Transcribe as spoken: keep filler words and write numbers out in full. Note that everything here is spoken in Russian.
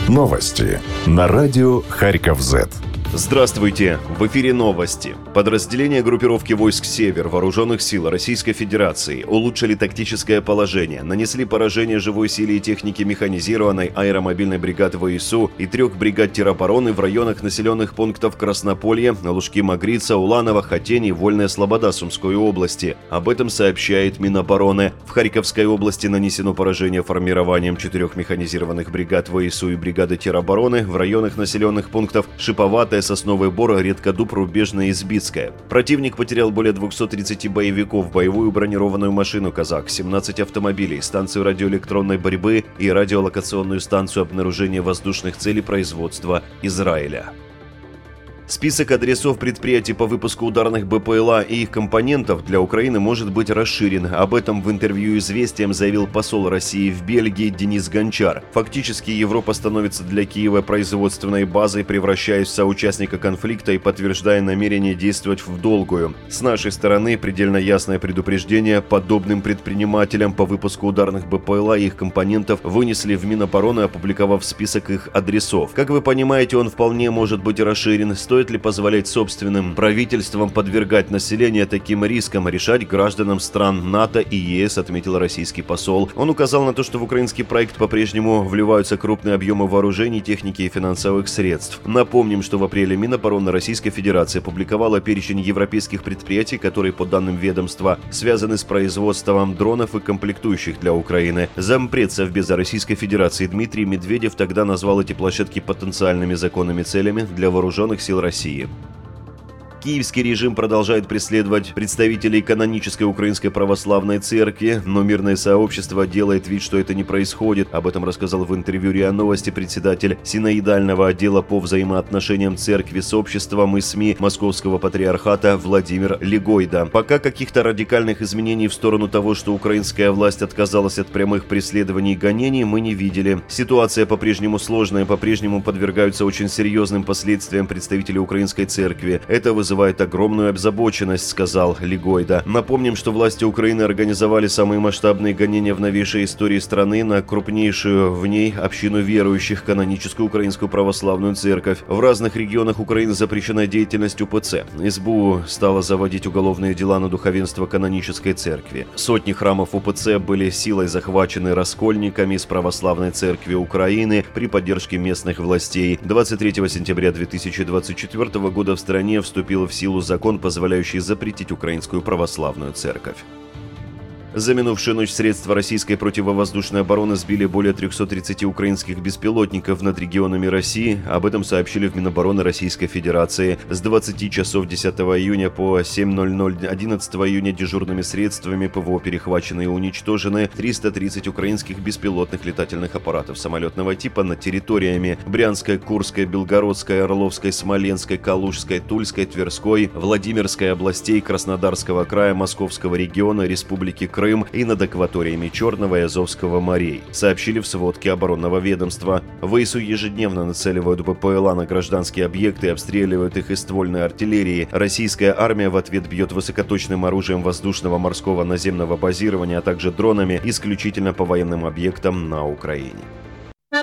Новости на радио Харьков-Зет. Здравствуйте! В эфире новости. Подразделения группировки войск «Север» Вооруженных сил Российской Федерации улучшили тактическое положение, нанесли поражение живой силе и технике механизированной аэромобильной бригады ВСУ и трех бригад теробороны в районах населенных пунктов Краснополье, Лужки-Магрица, Уланово, Хотень и Вольная Слобода Сумской области. Об этом сообщает Минобороны. В Харьковской области нанесено поражение формированием четырех механизированных бригад ВСУ и бригады теробороны в районах населенных пунктов Шиповатая, Сосновый Бор, Редкодуб, Рубежное и Избицкое. Противник потерял более двухсот тридцати боевиков, боевую бронированную машину «Казак», семнадцать автомобилей, станцию радиоэлектронной борьбы и радиолокационную станцию обнаружения воздушных целей производства Израиля. Список адресов предприятий по выпуску ударных БПЛА и их компонентов для Украины может быть расширен. Об этом в интервью «Известиям» заявил посол России в Бельгии Денис Гончар. Фактически Европа становится для Киева производственной базой, превращаясь в соучастника конфликта и подтверждая намерение действовать в долгую. С нашей стороны предельно ясное предупреждение: подобным предпринимателям по выпуску ударных БПЛА и их компонентов вынесли в Минобороны, опубликовав список их адресов. Как вы понимаете, он вполне может быть расширен. Стоит Стоит ли позволять собственным правительствам подвергать население таким рискам, решать гражданам стран НАТО и ЕС, отметил российский посол. Он указал на то, что в украинский проект по-прежнему вливаются крупные объемы вооружений, техники и финансовых средств. Напомним, что в апреле Минобороны Российской Федерации опубликовала перечень европейских предприятий, которые, по данным ведомства, связаны с производством дронов и комплектующих для Украины. Зампред Совбеза Российской Федерации Дмитрий Медведев тогда назвал эти площадки потенциальными законными целями для вооруженных сил России. России. Киевский режим продолжает преследовать представителей канонической Украинской Православной Церкви, но мирное сообщество делает вид, что это не происходит. Об этом рассказал в интервью РИА Новости председатель синоидального отдела по взаимоотношениям церкви с обществом и СМИ Московского патриархата Владимир Легойда. Пока каких-то радикальных изменений в сторону того, что украинская власть отказалась от прямых преследований и гонений, мы не видели. Ситуация по-прежнему сложная, по-прежнему подвергаются очень серьезным последствиям представители Украинской Церкви. Это вызывает вызывает огромную озабоченность, сказал Легойда. Напомним, что власти Украины организовали самые масштабные гонения в новейшей истории страны на крупнейшую в ней общину верующих, каноническую Украинскую Православную Церковь. В разных регионах Украины запрещена деятельность УПЦ. СБУ стала заводить уголовные дела на духовенство канонической церкви. Сотни храмов УПЦ были силой захвачены раскольниками из Православной Церкви Украины при поддержке местных властей. двадцать третьего сентября две тысячи двадцать четвёртого года в стране вступил в силу закон, позволяющий запретить Украинскую Православную Церковь. За минувшую ночь средства российской противовоздушной обороны сбили более трёхсот тридцати украинских беспилотников над регионами России. Об этом сообщили в Минобороны Российской Федерации. С двадцати часов десятого июня по семь ноль ноль одиннадцатого июня дежурными средствами ПВО перехвачены и уничтожены триста тридцать украинских беспилотных летательных аппаратов самолетного типа над территориями Брянской, Курской, Белгородской, Орловской, Смоленской, Калужской, Тульской, Тверской, Владимирской областей, Краснодарского края, Московского региона, Республики Крым Крым и над акваториями Черного и Азовского морей, сообщили в сводке оборонного ведомства. ВСУ ежедневно нацеливают БПЛА на гражданские объекты и обстреливают их из ствольной артиллерии. Российская армия в ответ бьет высокоточным оружием воздушного, морского, наземного базирования, а также дронами исключительно по военным объектам на Украине.